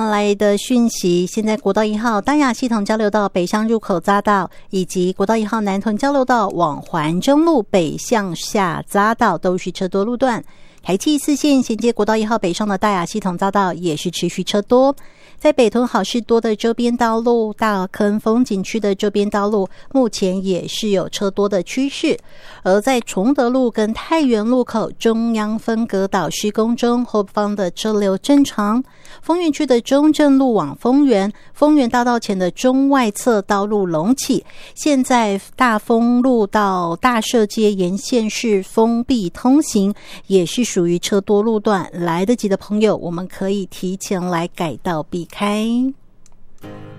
来的讯息，现在国道1号丹雅系统交流道北向入口匝道以及国道1号南屯交流道往环中路北向下匝道都是车多路段。台七4线衔接国道1号北上的大雅系统匝道也是持续车多。在北屯好事多的周边道路、大坑风景区的周边道路，目前也是有车多的趋势。而在崇德路跟太原路口中央分隔岛施工中，后方的车流正常。丰原区的中正路往丰原大道前的中外侧道路隆起，现在大丰路到大社街沿线是封闭通行，也是属于车多路段，来得及的朋友我们可以提前来改道避开。